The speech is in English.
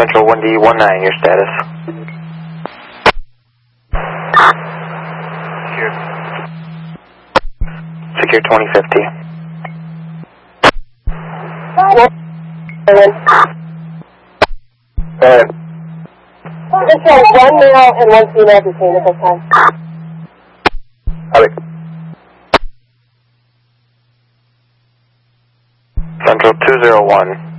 Central 1D19, your status. Secure 2050. Just show one male and one female detained at this time. Alex. Central 201.